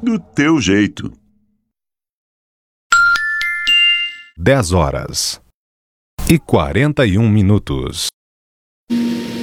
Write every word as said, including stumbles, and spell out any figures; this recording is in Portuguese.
Do teu jeito. Dez horas e quarenta e um minutos.